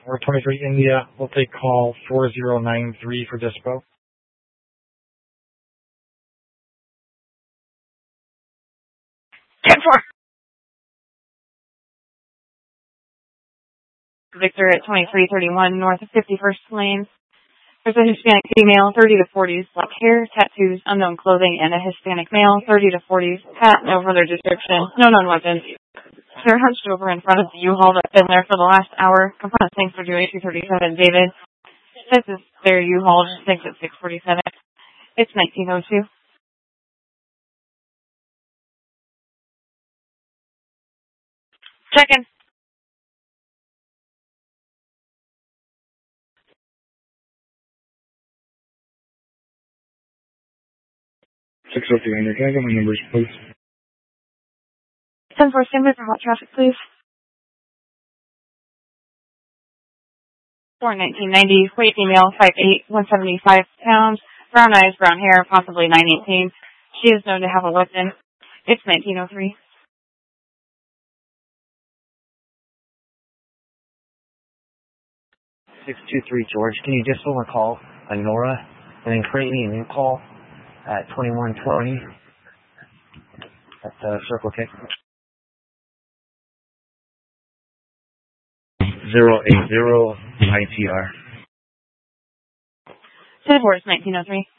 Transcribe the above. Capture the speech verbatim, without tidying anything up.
four twenty-three India, we'll take call four zero nine three for dispo. ten four. Victor at twenty-three thirty-one north of fifty-first Lane. There's a Hispanic female, thirty to forties, black hair, tattoos, unknown clothing, and a Hispanic male, thirty to forties, hat, no further description, no known weapons. They're hunched over in front of the U-Haul that's been there for the last hour. Component thanks for doing two thirty-seven, David. This is their U-Haul, just thinks at six forty-seven. It's nineteen oh two. Second. six oh three India, can I get my numbers, please? ten four, stand by for hot traffic, please. four nineteen ninety, weight female, five eight, one seventy-five pounds, brown eyes, brown hair, possibly nine eighteen. She is known to have a weapon. It's nineteen oh three. six two three George, can you just hold a call on Nora and then create me a new call at twenty-one twenty at uh, Circle K? zero eight zero I T R. ten four is nineteen oh three.